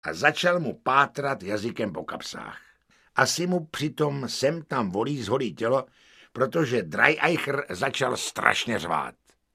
a začal mu pátrat jazykem po kapsách. Asi mu přitom sem tam volí zhodí tělo, protože Dreieicher začal strašně řvát.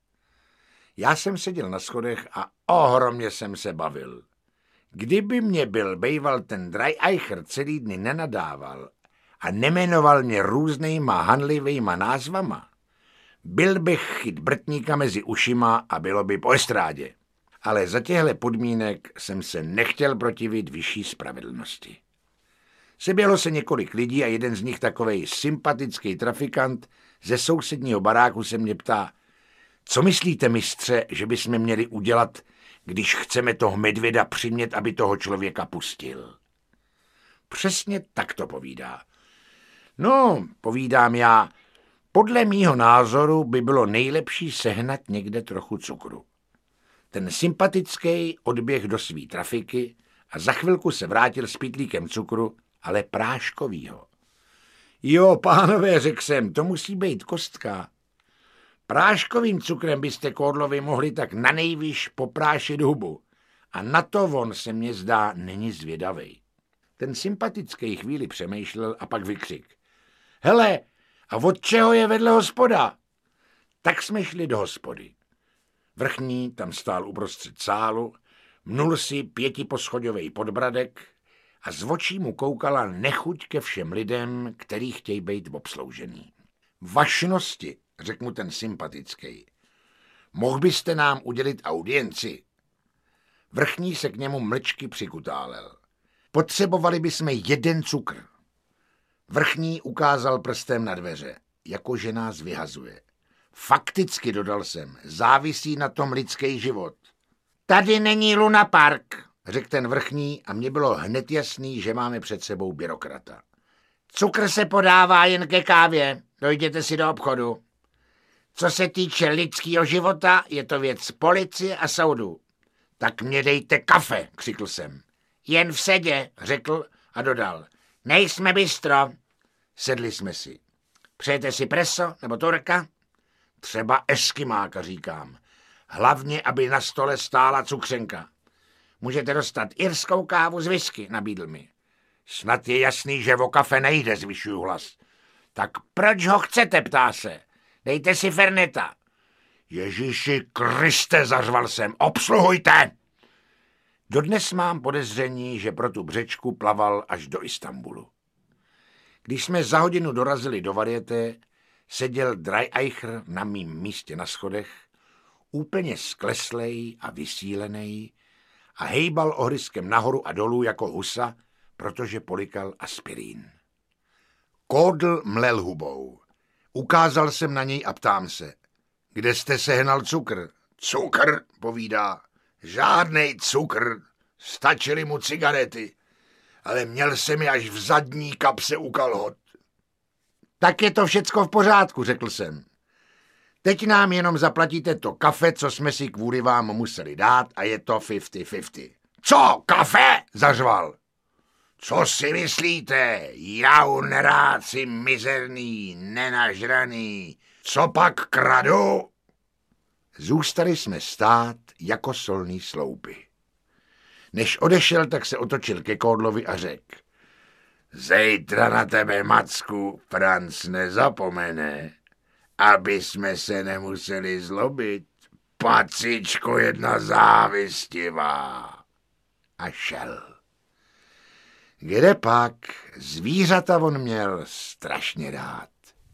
Já jsem seděl na schodech a ohromně jsem se bavil. Kdyby mě byl bejval ten Dreieicher celý dny nenadával a nemenoval mě různýma hanlivýma názvama, byl bych chyt brtníka mezi ušima a bylo by po estrádě. Ale za těchto podmínek jsem se nechtěl protivit vyšší spravedlnosti. Sebělo se několik lidí a jeden z nich, takovej sympatický trafikant ze sousedního baráku, se mě ptá: co myslíte, mistře, že bychom měli udělat, když chceme toho medvěda přimět, aby toho člověka pustil? Přesně tak to povídá. No, povídám já, podle mýho názoru by bylo nejlepší sehnat někde trochu cukru. Ten sympatický odběh do svý trafiky a za chvilku se vrátil s pytlíkem cukru, ale práškovýho. Jo, pánové, řekl jsem, to musí být kostka. Práškovým cukrem byste Kódlovi mohli tak nanejvýš poprášit hubu. A na to on, se mně zdá, není zvědavej. Ten sympatický chvíli přemýšlel a pak vykřik: hele, a od čeho je vedle hospoda? Tak jsme šli do hospody. Vrchní tam stál uprostřed sálu, mnul si 5poschodovej podbradek a z očí mu koukala nechuť ke všem lidem, který chtějí být obsloužený. Vašnosti, řekl mu ten sympatický, mohl byste nám udělit audienci? Vrchní se k němu mlčky přikutálel. Potřebovali bychom jeden cukr. Vrchní ukázal prstem na dveře, jakože nás vyhazuje. Fakticky, dodal jsem, závisí na tom lidský život. Tady není Luna Park, řekl ten vrchní a mně bylo hned jasný, že máme před sebou byrokrata. Cukr se podává jen ke kávě, dojděte si do obchodu. Co se týče lidského života, je to věc policie a soudu. Tak mě dejte kafe, křikl jsem. Jen v sedě, řekl a dodal. Nejsme bistro. Sedli jsme si. Přejete si preso nebo turka? Třeba eskimáka, říkám. Hlavně, aby na stole stála cukřenka. Můžete dostat irskou kávu z whisky, nabídl mi. Snad je jasný, že o kafe nejde, zvyšuju hlas. Tak proč ho chcete, ptá se. Dejte si ferneta. Ježíši Kriste, zařval jsem, obsluhujte! Dodnes mám podezření, že pro tu břečku plaval až do Istanbulu. Když jsme za hodinu dorazili do Varieté, seděl Dreieicher na mým místě na schodech, úplně skleslej a vysílenej a hejbal ohryskem nahoru a dolů jako husa, protože polikal aspirín. Kódl mlel hubou. Ukázal jsem na něj a ptám se, kde jste sehnal cukr? Cukr, povídá. Žádnej cukr, stačily mu cigarety, ale měl jsem je až v zadní kapse u kalhot. Tak je to všecko v pořádku, řekl jsem. Teď nám jenom zaplatíte to kafe, co jsme si kvůli vám museli dát a je to 50-50. Co, kafe? Zařval. Co si myslíte, jauneráci mizerný, nenažraný, co pak kradu? Zůstali jsme stát jako solný sloupy. Než odešel, tak se otočil ke Kódlovi a řekl: zítra na tebe, Macku, Franc nezapomene, aby jsme se nemuseli zlobit. Pacičko jedna závistivá. A šel. Kde pak, zvířata on měl strašně rád.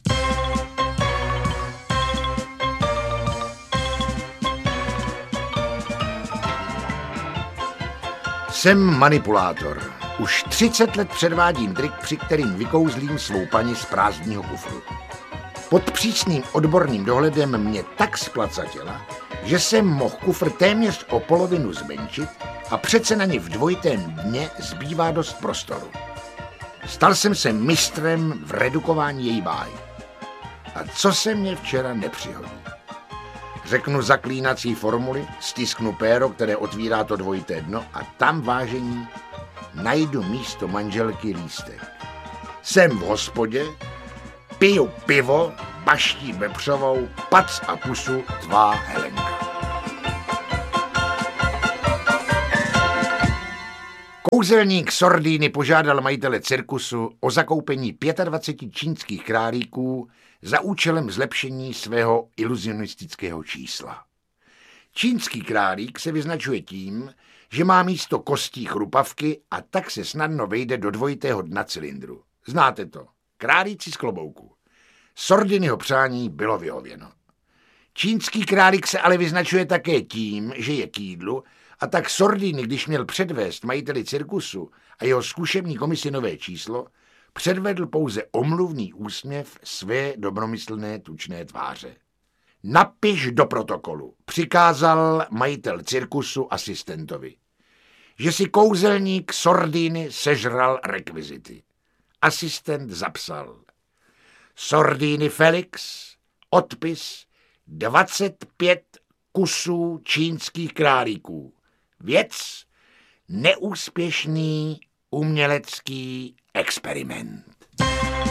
Jsem manipulátor. Už 30 let předvádím trik, při kterým vykouzlím svou paní z prázdního kufru. Pod přísným odborným dohledem mě tak splacatila, že jsem mohl kufr téměř o polovinu zmenšit a přece na ně v dvojitém dně zbývá dost prostoru. Stal jsem se mistrem v redukování její váhy. A co se mě včera nepřihodí? Řeknu zaklínací formuly, stisknu péro, které otvírá to dvojité dno a tam, vážení, najdu místo manželky lístek. Jsem v hospodě, piju pivo, baští vepřovou, pac a pusu tvá Helenka. Kouzelník Sordini požádal majitele cirkusu o zakoupení 25 čínských králíků za účelem zlepšení svého iluzionistického čísla. Čínský králík se vyznačuje tím, že má místo kostí chrupavky a tak se snadno vejde do dvojitého dna cylindru. Znáte to. Králíci z klobouku. Sordiniho přání bylo vyhověno. Čínský králík se ale vyznačuje také tím, že je k jídlu, a tak Sordini, když měl předvést majiteli cirkusu a jeho zkušební komisi nové číslo, předvedl pouze omluvný úsměv své dobromyslné tučné tváře. Napiš do protokolu, přikázal majitel cirkusu asistentovi, že si kouzelník Sordini sežral rekvizity. Asistent zapsal: Sordini Felix, odpis 25 kusů čínských králíků. Věc: neúspěšný umělecký experiment.